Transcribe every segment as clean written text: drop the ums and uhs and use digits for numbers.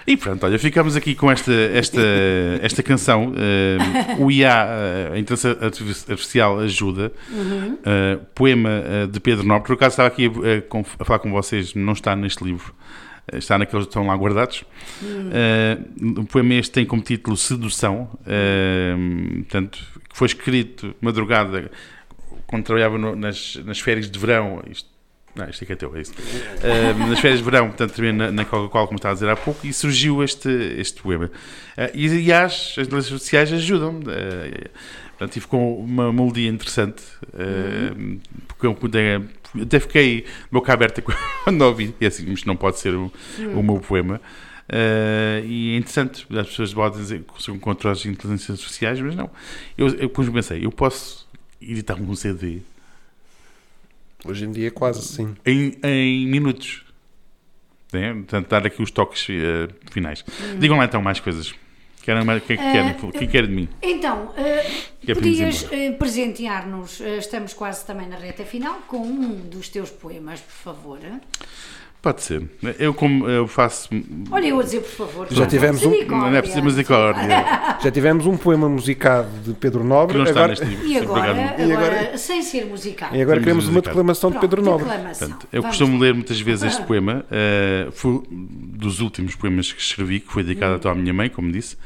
E pronto, olha, ficamos aqui com esta canção. O IA, a inteligência artificial, ajuda. Poema de Pedro Nobre. Por acaso estava aqui a falar com vocês, não está neste livro. Está naqueles que estão lá guardados. O poema este tem como título Sedução. Portanto, que foi escrito madrugada, quando trabalhava nas férias de verão. Isto é que é teu, é isso. Nas férias de verão, portanto, também na Coca-Cola, como estava a dizer há pouco, e surgiu este poema. E as inteligências artificiais ajudam. Portanto, tive com uma melodia interessante, porque eu até fiquei boca aberta quando ouvi, e assim, isto não pode ser o meu poema. E é interessante, as pessoas podem dizer que são contra as inteligências artificiais, mas não. Eu depois pensei, eu posso editar um CD. Hoje em dia quase sim. Em minutos. Portanto, dar aqui os toques finais. Digam lá então mais coisas. O que querem de mim? Então, podias presentear-nos, estamos quase também na reta final, com um dos teus poemas, por favor. Pode ser. Eu faço... Olha, eu a dizer, por favor. Já tivemos não é preciso misericórdia. Já tivemos um poema musicado de Pedro Nobre. Que não está neste livro. E agora, sem ser musicado. E agora queremos uma declamação de Pedro Nobre. Portanto, eu costumo ler muitas vezes este poema. Foi dos últimos poemas que escrevi, que foi dedicado à minha mãe, como disse.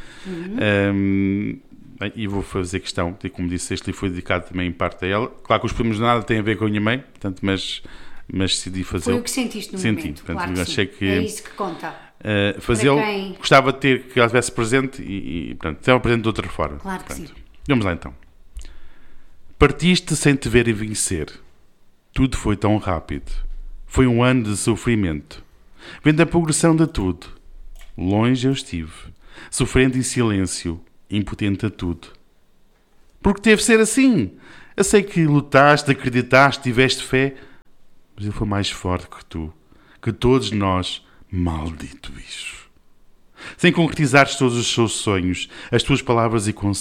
E vou fazer questão, e como disse, este livro foi dedicado também em parte a ela. Claro que os poemas nada têm a ver com a minha mãe, portanto, mas decidi fazer. Foi o que sentiste no momento, portanto, claro que achei sim. que É isso que conta. Fazê-lo, gostava de ter que ela estivesse presente e portanto, estava presente de outra forma. Claro que sim. Vamos lá então. Partiste sem te ver vencer. Tudo foi tão rápido. Foi um ano de sofrimento. Vendo a progressão de tudo. Longe eu estive, sofrendo em silêncio, impotente a tudo. Porque teve de ser assim. Eu sei que lutaste, acreditaste, tiveste fé, mas ele foi mais forte que tu, que todos nós, maldito bicho. Sem concretizares todos os seus sonhos, as tuas palavras e conselhos,